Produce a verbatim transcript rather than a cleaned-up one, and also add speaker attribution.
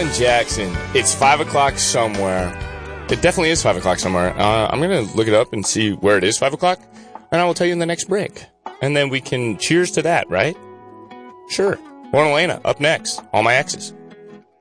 Speaker 1: Alan Jackson. It's five o'clock somewhere. It definitely is five o'clock somewhere. Uh, I'm going to look it up and see where it is five o'clock, and I will tell you in the next break. And then we can cheers to that, right? Sure. Lauren Elena, up next. All my exes.